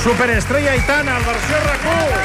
Superestrella Aitana, versió RAC1.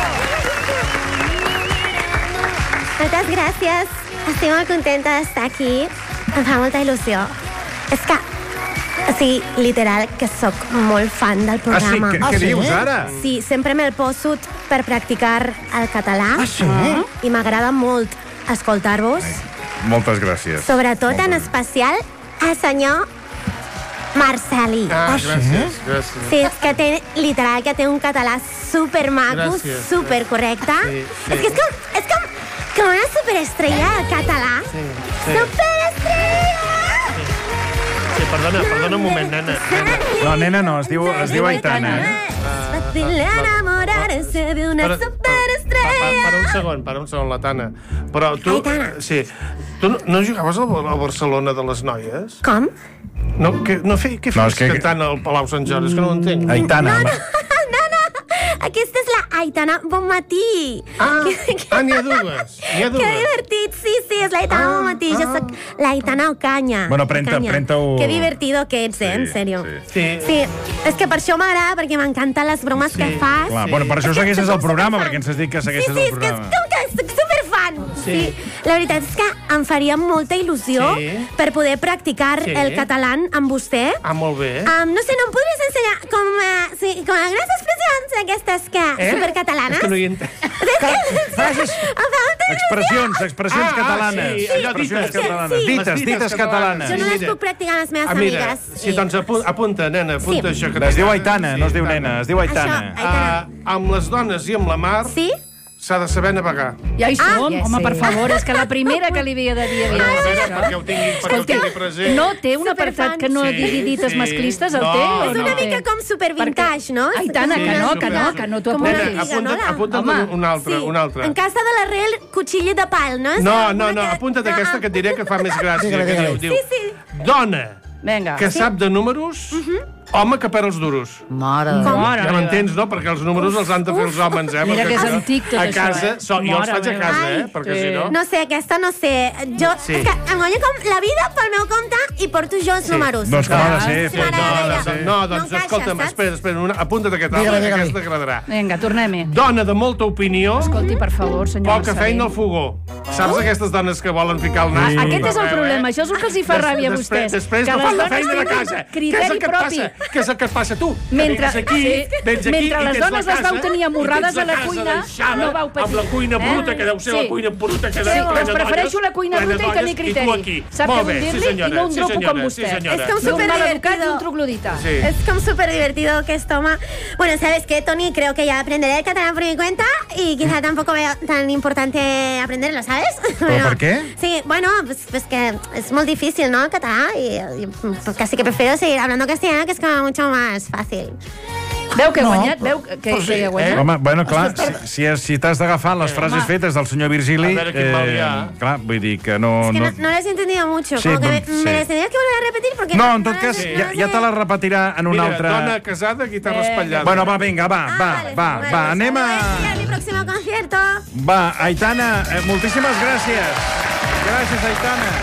Moltes gràcies. Estic molt contenta d'estar aquí. Em fa molta il·lusió. És que, literal, que sóc molt fan del programa. Què dius ara? Sí, sempre me'l poso per practicar el català. I m'agrada molt escoltar-vos. Moltes gràcies. Sobretot, en especial, al senyor Marcel·lí. Gràcies. Sí, és que té, literal, que té un català supermaco, supercorrecte. És que és com una superestrella del català. Superestrella! Sí, perdona un moment, nena. No, nena no, es diu Aitana. Fácil enamorarse de una superestrella. Per un segon, la Tana. Però tu... Aitana. Sí. Tu no jugaves a Barcelona de les noies? Com? No, què fas cantant al Palau Sant Jordi? És que no ho entenc. Aitana. No. Aquesta és la Aitana Bonmatí. N'hi ha dues. Que divertit, sí, és l'Aitana Bonmatí. Jo soc l'Aitana Ocaña. Bueno, prenta-ho. Que divertido que ets, en sèrio. Sí. És que per això m'agrada, perquè m'encanten les bromes que fas. Clar, bueno, per això segueixes el programa, perquè ens has dit que segueixes el programa. Sí, és que soc superfan. Sí. La veritat és que em faria molta il·lusió per poder practicar el català amb vostè. Molt bé. No sé, no em podries ensenyar com les expressions aquestes que supercatalanes? És que no hi entenc. Expressions catalanes. Dites catalanes. Jo no les puc practicar amb les meves amigues. Sí, doncs apunta, nena, apunta això. Es diu Aitana, no es diu nena, es diu Aitana. Amb les dones i amb la mar s'ha de saber navegar. Ja hi som, home, per favor, és que la primera que li havia de dir... Perquè ho tingui present. No té un apartat que no digui dites masclistes, el té o no té? És una mica com supervintage, no? Aitana, que no t'ho apuntis. Apunta't un altre. En casa de l'arrel, cuchillo de pal, no? No, apunta't aquesta que et diré que fa més gràcia. Diu, dona que sap de números, home que perd els duros. Mare. Ja m'entens, no? Perquè els números els han de fer els homes, Mira que és antic tot això, A casa, jo els faig a casa, perquè si no... No sé, aquesta no sé. Jo, és que em guanyo com la vida pel meu compte i porto jo els números. Doncs com ha de ser. No, doncs escolta'm, espera, apunta't aquest altre, que aquesta t'agradarà. Vinga, tornem-hi. Dona de molta opinió, Escolti, per favor, senyor poca feina al fogó. Saps aquestes dones que volen ficar el nas? Aquest és el problema, això és el que els hi fa ràbia a vostès. Després no fan la feina de casa. Criteri propi. Què és el que et passa tu? Mentre les dones les vau tenir amorrades a la cuina, no vau patir. Amb la cuina bruta, que deu ser la cuina bruta que deu ser plena d'olles. Prefereixo la cuina bruta i tenir criteri. Sap què vull dir-li? I no un dropo com vostè. És com superdivertido. Un troglodita. Es como súper divertido que esto toma. Bueno, ¿sabes qué, Tony? Creo que ya aprenderé el catalán por mi cuenta y quizá tampoco veo tan importante aprenderlo, ¿sabes? ¿Pero por qué? Sí, bueno, pues que es muy difícil, ¿no? El catalán y pues casi que prefiero seguir hablando castellano, que es como mucho más fácil. Veu que he guanyat? Veu que he guanyat? Home, bueno, clar, si t'has d'agafar les frases fetes del senyor Virgili, clar, vull dir que no... Es que no les he entendido mucho, como que me les tendrías que volver a repetir porque... No, en tot cas, ja te les repetirà en una altra... Mira, dona casada, guitarra espatllada. Bueno, va, vinga, va, anem a... a mi próximo concierto. Va, Aitana, moltíssimes gràcies. Gràcies, Aitana.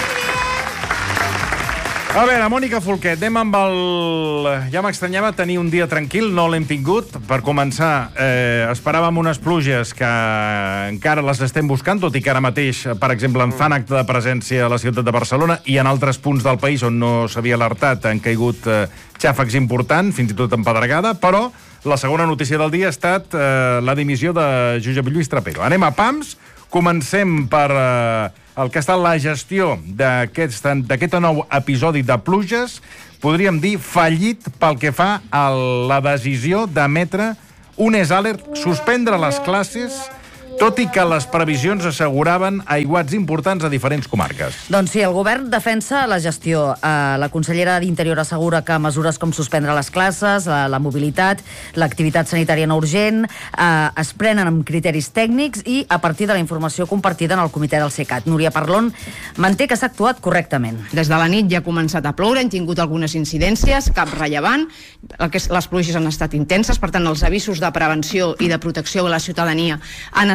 A veure, Mònica Folquet, anem amb el... Ja m'estranyava tenir un dia tranquil, no l'hem tingut. Per començar, esperàvem unes pluges que encara les estem buscant, tot i que ara mateix, per exemple, en fan acte de presència a la ciutat de Barcelona i en altres punts del país on no s'havia alertat han caigut xàfecs importants, fins i tot en pedregada, però la segona notícia del dia ha estat la dimissió de Josep Lluís Trapero. Anem a pams, comencem per... el que ha estat la gestió d'aquest nou episodi de pluges, podríem dir fallit pel que fa a la decisió d'emetre un alert, suspendre les classes, tot i que les previsions asseguraven aiguats importants a diferents comarques. Doncs sí, el govern defensa la gestió. La consellera d'Interior assegura que mesures com suspendre les classes, la mobilitat, l'activitat sanitària no urgent, es prenen amb criteris tècnics i a partir de la informació compartida en el comitè del CECAT. Núria Parlon manté que s'ha actuat correctament. Des de la nit ja ha començat a ploure, han tingut algunes incidències, cap rellevant. Les pluges han estat intenses, per tant, els avisos de prevenció i de protecció a la ciutadania han estat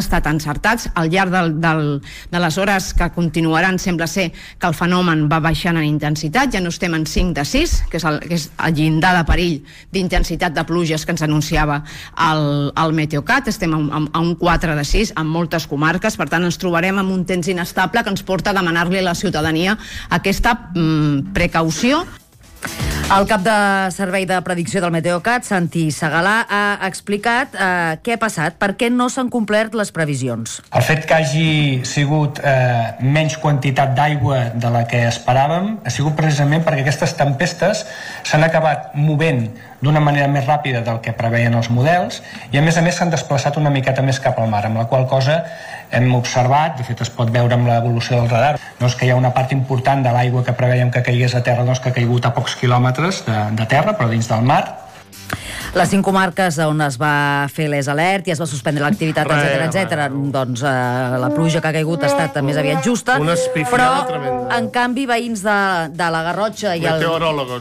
estat encertats. Al llarg de les hores que continuaran sembla ser que el fenomen va baixant en intensitat, ja no estem en 5 de 6, que és el llindar de perill d'intensitat de pluges que ens anunciava el Meteocat, estem a un 4 de 6 en moltes comarques, per tant ens trobarem amb un temps inestable que ens porta a demanar-li a la ciutadania aquesta precaució. El cap de servei de predicció del Meteocat, Santi Segalà, ha explicat què ha passat, per què no s'han complert les previsions. El fet que hagi sigut menys quantitat d'aigua de la que esperàvem ha sigut precisament perquè aquestes tempestes s'han acabat movent d'una manera més ràpida del que preveien els models i a més s'han desplaçat una miqueta més cap al mar, amb la qual cosa hem observat, de fet es pot veure amb l'evolució del radar, doncs que hi ha una part important de l'aigua que preveiem que caigués a terra, doncs que ha caigut a pocs quilòmetres de terra, però dins del mar. Les 5 comarques on es va fer l'ES alert i es va suspendre l'activitat, etc. Doncs la pluja que ha caigut ha estat més aviat justa, però en canvi veïns de la Garrotxa i el...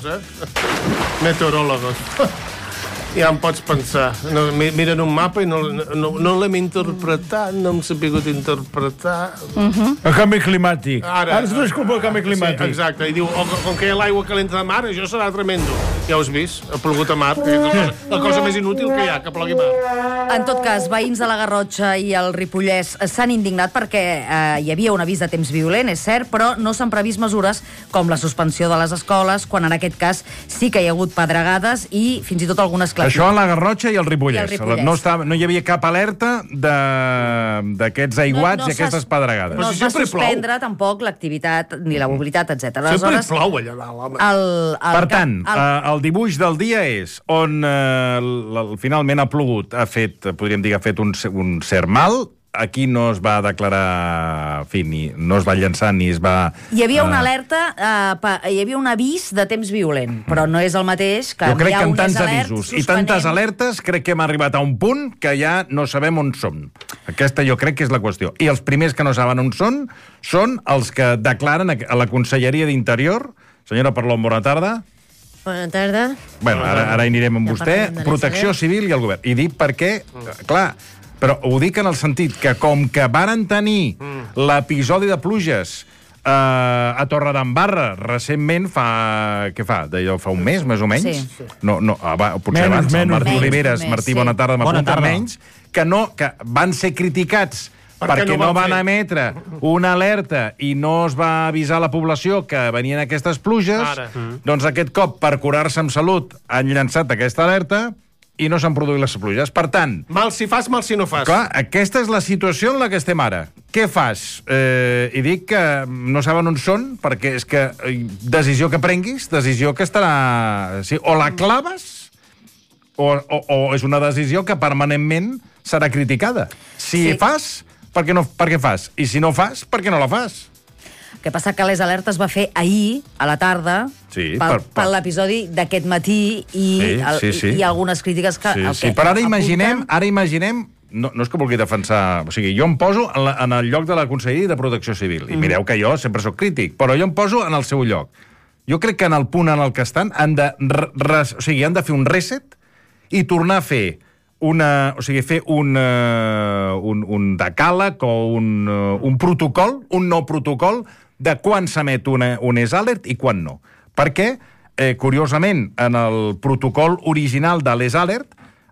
Meteoròlogos. Ja em pots pensar. Miren un mapa i no l'hem interpretat, no hem sabut interpretar. El canvi climàtic. Ara es desculpa el canvi climàtic. Sí, exacte. I diu, com que hi ha l'aigua calenta de mar, això serà tremendo. Ja ho has vist? Ha plogut a mar. La cosa més inútil que hi ha, que plogui mar. En tot cas, veïns de la Garrotxa i el Ripollès s'han indignat perquè hi havia un avís de temps violent, és cert, però no s'han previst mesures com la suspensió de les escoles, quan en aquest cas sí que hi ha hagut pedregades i fins i tot algunes classes. Això a la Garrotxa i el Ripollès. No hi havia cap alerta d'aquests aiguats i aquestes pedregades. No es va suspendre tampoc l'activitat ni la mobilitat, etc. Sempre plou allà dalt, home. Per tant, el dibuix del dia és on finalment ha plogut, podríem dir que ha fet un cert mal. Aquí no es va declarar, no es va llançar ni es va... Hi havia una alerta, hi havia un avís de temps violent, però no és el mateix que jo crec que amb tants avisos i tantes alertes crec que hem arribat a un punt que ja no sabem on som. Aquesta jo crec que és la qüestió. I els primers que no saben on són els que declaren a la Conselleria d'Interior. Senyora Parlon, bona tarda. Bona tarda. Bueno, ara anirem amb vostè. Protecció Civil i el govern. I dic perquè, clar... Però ho dic en el sentit que com que varen tenir l'episodi de pluges a Torredembarra recentment Què fa? Fa un mes, més o menys? Sí. Potser abans. Martí Oliveres, Martí, bona tarda, m'apunta menys. Que van ser criticats perquè no van emetre una alerta i no es va avisar la població que venien aquestes pluges. Doncs aquest cop, per curar-se amb salut, han llançat aquesta alerta i no s'han produït les pluges. Per tant... Mal si fas, mal si no fas. Clar, aquesta és la situació en la que estem ara. Què fas? I dic que no saben on són, perquè és que decisió que prenguis, decisió que estarà... O la claves, o és una decisió que permanentment serà criticada. Si fas, per què fas? I si no fas, per què no la fas? El que passa que les alertes va fer ahir, a la tarda, per l'episodi d'aquest matí i algunes crítiques que... Sí, però ara imaginem... No és que vulgui defensar... O sigui, jo em poso en el lloc de la Conselleria de Protecció Civil. I mireu que jo sempre sóc crític, però jo em poso en el seu lloc. Jo crec que en el punt en el que estan han de fer un reset i tornar a fer fer un decàleg o un protocol, un nou protocol de quan s'emet un ES alert i quan no. Perquè, curiosament, en el protocol original de l'ES alert,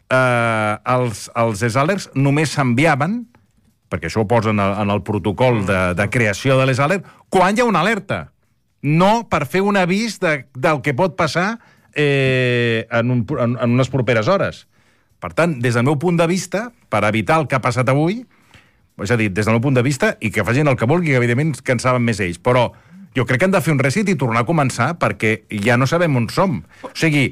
els ES alerts només s'enviaven, perquè això ho posen en el protocol de creació de l'ES alert, quan hi ha una alerta. No per fer un avís del que pot passar en unes properes hores. Per tant, des del meu punt de vista, per evitar el que ha passat avui, és a dir, des del meu punt de vista, i que facin el que vulgui, que evidentment que en saben més ells, però jo crec que han de fer un reset i tornar a començar perquè ja no sabem on som. O sigui,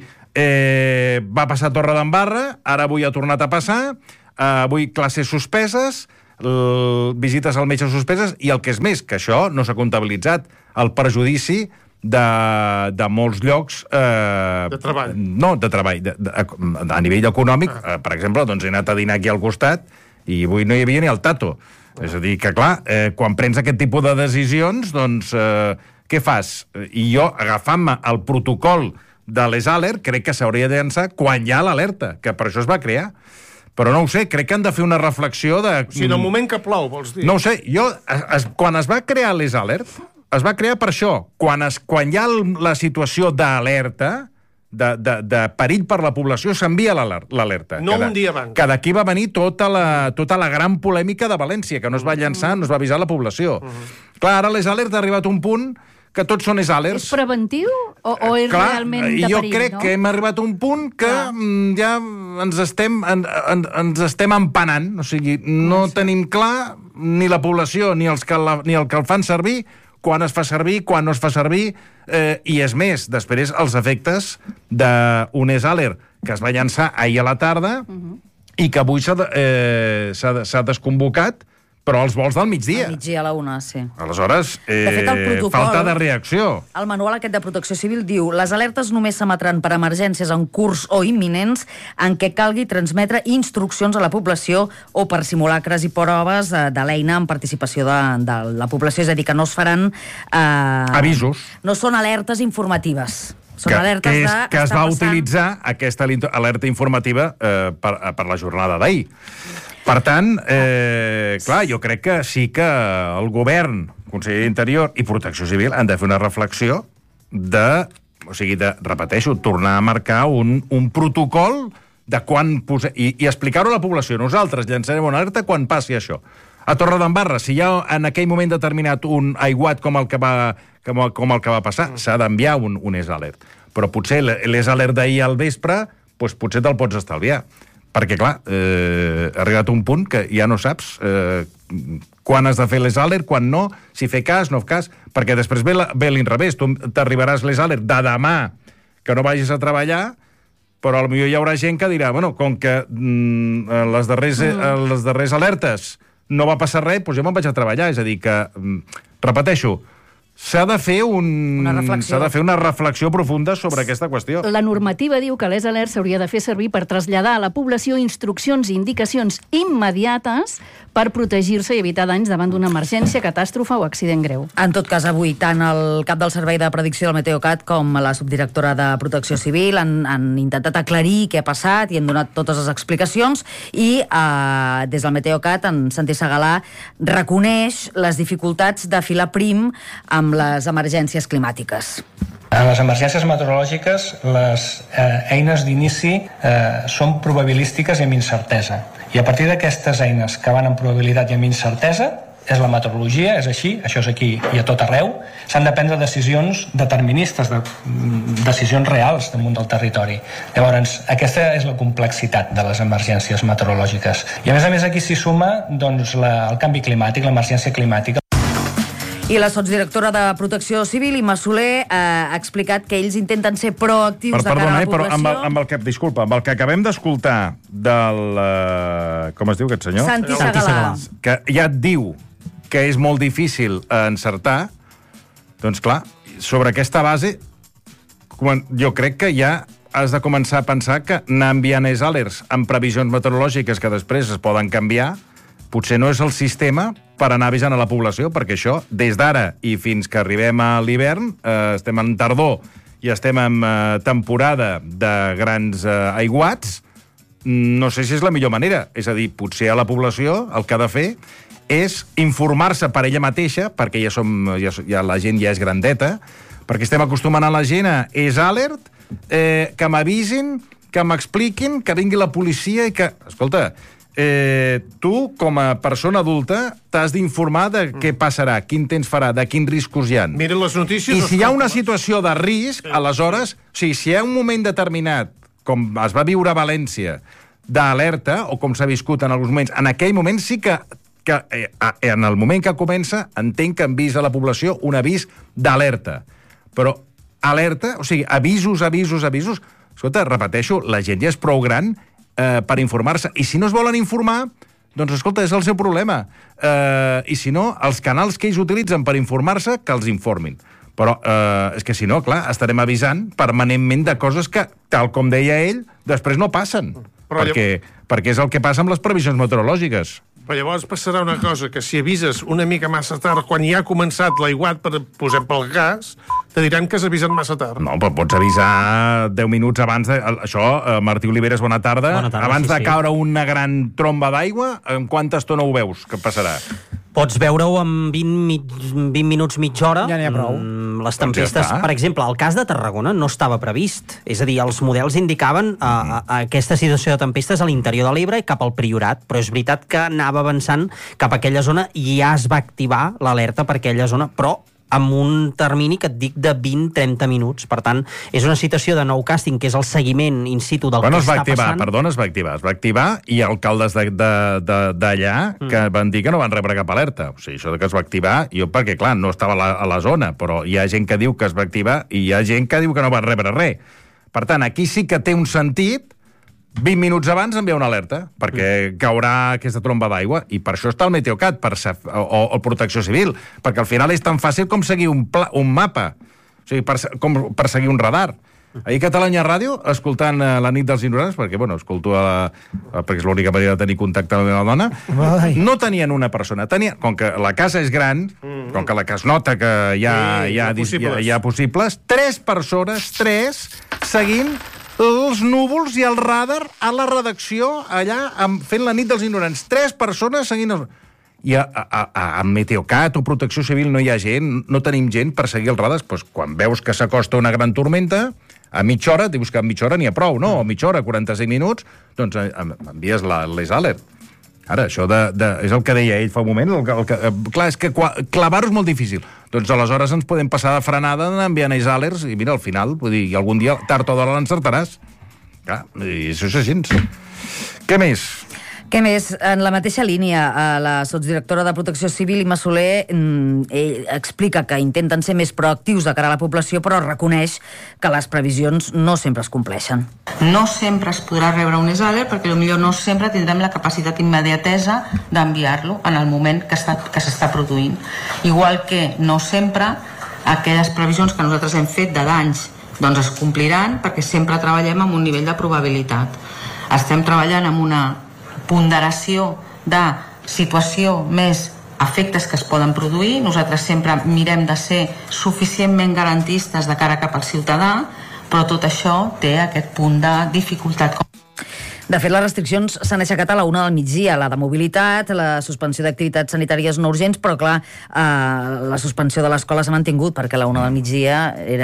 va passar a Torredembarra, ara avui ha tornat a passar, avui classes suspeses, visites al metge suspeses, i el que és més, que això no s'ha comptabilitzat, el perjudici de molts llocs... De treball. No, de treball. A nivell econòmic, per exemple, doncs he anat a dinar aquí al costat i avui no hi havia ni el tato. És a dir, que clar, quan prens aquest tipus de decisions, doncs, què fas? I jo, agafant-me el protocol de l'ES alert, crec que s'hauria de llançar quan hi ha l'alerta, que per això es va crear. Però no ho sé, crec que han de fer una reflexió de... Si en el moment que plou, vols dir? No ho sé, quan es va crear les alert, es va crear per això. Quan hi ha la situació d'alerta, de perill per la població, s'envia l'alerta. No un dia abans. Que d'aquí va venir tota la gran polèmica de València, que no es va llançar, no es va avisar la població. Clar, ara les alert ha arribat a un punt que tots són alerts. És preventiu o és realment de perill? Jo crec que hem arribat a un punt que ja ens estem empanant. O sigui, no tenim clar ni la població ni el que el fan servir, quan es fa servir, quan no es fa servir, i és més, després els efectes d'un alert que es va llançar ahir a la tarda i que avui s'ha desconvocat, però els vols del migdia. Al migdia a la 1, sí. Aleshores, de fet, el protocol, falta de reacció. El manual aquest de Protecció Civil diu: les alertes només s'emetran per emergències en curs o imminents en què calgui transmetre instruccions a la població o per simulacres i proves de l'eina en participació de la població. És a dir, que no es faran... avisos. No són alertes informatives. Són alertes que es va utilitzar aquesta alerta informativa per la jornada d'ahir. Per tant, clar, jo crec que sí que el govern, Conseller d'Interior i Protecció Civil han de fer una reflexió repeteixo, tornar a marcar un protocol de quan i explicar-ho a la població. Nosaltres llançarem una alerta quan passi això. A Torredembarra, si hi ha en aquell moment determinat un aiguat com el que va passar, s'ha d'enviar un alert. Però potser l'alert d'ahir al vespre, potser te'l pots estalviar. Perquè, clar, ha arribat un punt que ja no saps quan has de fer les alert, quan no, si fer cas, no fer cas, perquè després ve l'inrevés. Tu t'arribaràs les alert de demà que no vagis a treballar, però potser hi haurà gent que dirà, bueno, com que les darrers alertes no va passar res, doncs jo me'n vaig a treballar. És a dir, que, repeteixo, s'ha de fer una reflexió profunda sobre aquesta qüestió. La normativa diu que les alerts s'hauria de fer servir per traslladar a la població instruccions i indicacions immediates per protegir-se i evitar danys davant d'una emergència, catàstrofe o accident greu. En tot cas, avui, tant el cap del Servei de Predicció del Meteocat com la subdirectora de Protecció Civil han intentat aclarir què ha passat i han donat totes les explicacions i des del Meteocat en Santi Segalà reconeix les dificultats de filar prim amb les emergències climàtiques. En les emergències meteorològiques, les eines d'inici són probabilístiques i amb incertesa. I a partir d'aquestes eines que van amb probabilitat i amb incertesa, és la meteorologia, és així, això és aquí i a tot arreu, s'han de prendre decisions deterministes, decisions reals damunt del territori. Llavors, aquesta és la complexitat de les emergències meteorològiques. I a més aquí s'hi suma el canvi climàtic, l'emergència climàtica. I la sotsdirectora de Protecció Civil, Imma Soler, ha explicat que ells intenten ser proactius de cara a la població. Però amb el que acabem d'escoltar del... com es diu aquest senyor? Santi Segalà. Que ja et diu que és molt difícil encertar, doncs clar, sobre aquesta base, jo crec que ja has de començar a pensar que anar enviant alerts amb previsions meteorològiques que després es poden canviar, potser no és el sistema per anar avisant a la població, perquè això, des d'ara i fins que arribem a l'hivern, estem en tardor i estem en temporada de grans aiguats, no sé si és la millor manera. És a dir, potser a la població el que ha de fer és informar-se per ella mateixa, perquè la gent ja és grandeta, perquè estem acostumant a la gent a alert, que m'avisin, que m'expliquin, que vingui la policia i que... Escolta, tu, com a persona adulta, t'has d'informar de què passarà, quin temps farà, de quins riscos hi ha. Mira les notícies... I si hi ha una situació de risc, aleshores, si hi ha un moment determinat, com es va viure a València, d'alerta, o com s'ha viscut en alguns moments, en aquell moment sí que en el moment que comença, entenc que envisa a la població un avís d'alerta. Però alerta, o sigui, avisos... Escolta, repeteixo, la gent ja és prou gran per informar-se. I si no es volen informar, doncs, escolta, és el seu problema. I si no, els canals que ells utilitzen per informar-se, que els informin. Però és que si no, clar, estarem avisant permanentment de coses que, tal com deia ell, després no passen. Perquè és el que passa amb les previsions meteorològiques. Però llavors passarà una cosa, que si avises una mica massa tard, quan ja ha començat l'aiguat, posem pel gas, te diran que has avisat massa tard. No, però pots avisar 10 minuts abans de... Això, Martí Oliveres, bona tarda. Abans de caure una gran tromba d'aigua, en quanta estona ho veus que passarà? Pots veure-ho en 20 minuts, mitja hora. Ja n'hi ha prou. Les tempestes, per exemple, el cas de Tarragona no estava previst. És a dir, els models indicaven aquesta situació de tempestes a l'interior de l'Ebre i cap al Priorat, però és veritat que anava avançant cap a aquella zona i ja es va activar l'alerta per aquella zona, però amb un termini que et dic de 20-30 minuts. Per tant, és una situació de nou càsting, que és el seguiment in situ del que està passant. Perdona, es va activar i alcaldes d'allà que van dir que no van rebre cap alerta. O sigui, això de que es va activar, jo perquè, clar, no estava a la zona, però hi ha gent que diu que es va activar i hi ha gent que diu que no va rebre res. Per tant, aquí sí que té un sentit 20 minuts abans enviar una alerta, perquè caurà aquesta tromba d'aigua, i per això està el Meteocat, o Protecció Civil, perquè al final és tan fàcil com seguir un mapa, o sigui, com per seguir un radar. Ahir a Catalunya Ràdio, escoltant la nit dels ignorants, perquè, bueno, escolto perquè és l'única manera de tenir contacte amb la meva dona, no tenien una persona, com que la casa és gran, com que es nota que hi ha possibles, 3 persones, seguint els núvols i el radar a la redacció, allà, fent la nit dels ignorants. 3 persones seguint els... I a Meteocat o Protecció Civil no hi ha gent, no tenim gent per seguir els radars. Doncs quan veus que s'acosta una gran tormenta, a mitja hora, dius que a mitja hora n'hi ha prou, no? A mitja hora, 45 minuts, doncs envies les alert. Ara, això és el que deia ell fa un moment. Clar, és que clavar-ho és molt difícil. Doncs aleshores ens podem passar de frenada enviant ells alerts i mira, al final, vull dir, algun dia, tard o d'hora l'encertaràs. Clar, i això és així. Què més? Què més? En la mateixa línia, la sotsdirectora de Protecció Civil, Imma Soler, explica que intenten ser més proactius de cara a la població, però reconeix que les previsions no sempre es compleixen. No sempre es podrà rebre un alert perquè potser no sempre tindrem la capacitat immediatesa d'enviar-lo en el moment que s'està produint. Igual que no sempre aquelles previsions que nosaltres hem fet de danys doncs es compliran, perquè sempre treballem amb un nivell de probabilitat. Estem treballant amb una ponderació de situació més efectes que es poden produir. Nosaltres sempre mirem de ser suficientment garantistes de cara cap al ciutadà, però tot això té aquest punt de dificultat. De fet, les restriccions s'han aixecat a la 1 del migdia, la de mobilitat, la suspensió d'activitats sanitàries no urgents, però clar, la suspensió de l'escola s'ha mantingut, perquè a la 1 del migdia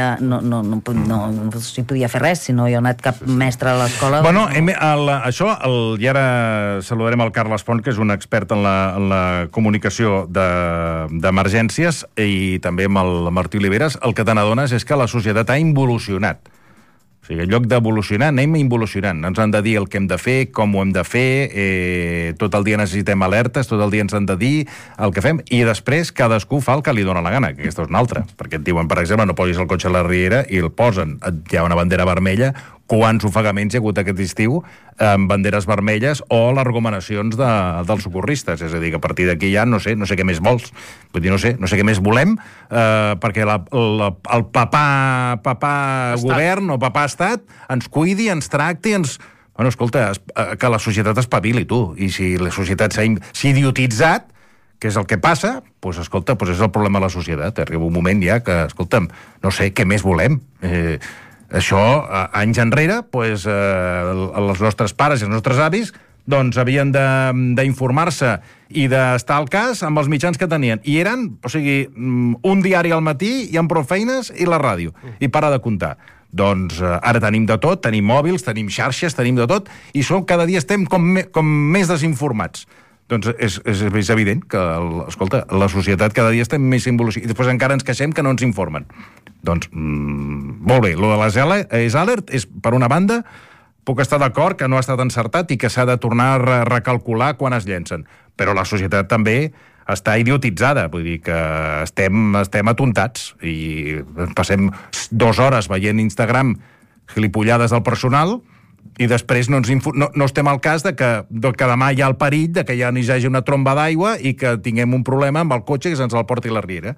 no s'hi podia fer res, si no hi ha anat cap mestre a l'escola. Bueno, i ara saludarem el Carles Font, que és un expert en la comunicació d'emergències, i també amb el Martí Oliveres. El que te n'adones és que la societat ha involucionat. O sigui, en lloc d'evolucionar, anem involucionant. Ens han de dir el que hem de fer, com ho hem de fer, tot el dia necessitem alertes, tot el dia ens han de dir el que fem, i després cadascú fa el que li dóna la gana, que aquesta és una altra. Perquè et diuen, per exemple, no posis el cotxe a la riera, i el posen. Hi ha una bandera vermella. Quants ofegaments hi ha hagut aquest estiu amb banderes vermelles o les recomanacions dels socorristes. És a dir, que a partir d'aquí ja no sé què més vols. Vull dir, no sé què més volem, perquè el papà govern o papà estat ens cuidi, ens tracti, Bueno, escolta, que la societat espavili, tu. I si la societat s'ha idiotitzat, que és el que passa, doncs, escolta, és el problema de la societat. Arriba un moment ja que, escolta'm, no sé què més volem. Això, anys enrere, els nostres pares i els nostres avis doncs havien d'informar-se i d'estar al cas amb els mitjans que tenien. I eren, o sigui, un diari al matí i amb prou feines i la ràdio. I para de comptar. Doncs ara tenim de tot, tenim mòbils, tenim xarxes, tenim de tot, i cada dia estem com més desinformats. Doncs és evident que, escolta, la societat cada dia estem més involucionats. I després encara ens queixem que no ens informen. Doncs, molt bé, lo de les alert és, per una banda, puc estar d'acord que no ha estat encertat i que s'ha de tornar a recalcular quan es llencen. Però la societat també està idiotitzada, vull dir que estem atontats i passem 2 hores veient Instagram gilipollades del personal i després no estem al cas de que demà hi ha el perill de que ja hi hagi una tromba d'aigua i que tinguem un problema amb el cotxe que se'ns el porti a la riera.